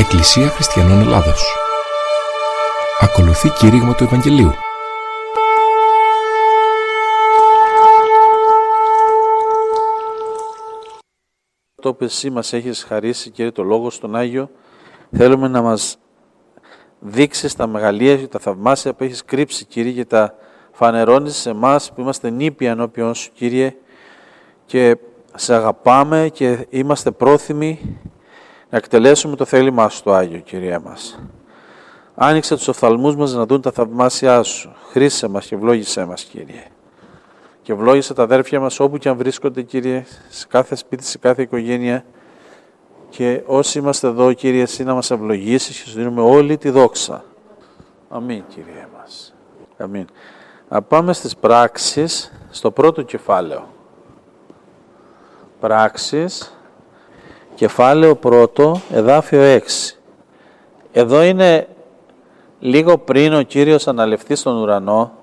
Εκκλησία Χριστιανών Ελλάδος. Ακολουθεί κήρυγμα του Ευαγγελίου. Το που εσύ μας έχεις χαρίσει, Κύριε, το Λόγο στον Άγιο, θέλουμε να μας δείξεις τα μεγαλεία και τα θαυμάσια που έχεις κρύψει, Κύριε, και τα φανερώνεις σε εμάς που είμαστε νήπια ενώπιον Σου, Κύριε, και σε αγαπάμε και είμαστε πρόθυμοι να εκτελέσουμε το θέλημά Σου το Άγιο, Κύριε μας. Άνοιξε τους οφθαλμούς μας να δουν τα θαυμάσια Σου. Χρήσσε μας και ευλόγησέ μας, Κύριε. Και ευλόγησε τα αδέρφια μας όπου και αν βρίσκονται, Κύριε, σε κάθε σπίτι, σε κάθε οικογένεια. Και όσοι είμαστε εδώ, Κύριε, εσύ να μας ευλογήσεις και Σου δίνουμε όλη τη δόξα. Αμήν, Κύριε μας. Αμήν. Να πάμε στις πράξεις, στο πρώτο κεφάλαιο. Πράξεις, κεφάλαιο πρώτο, εδάφιο 6. Εδώ είναι λίγο πριν ο Κύριος αναλευθεί στον ουρανό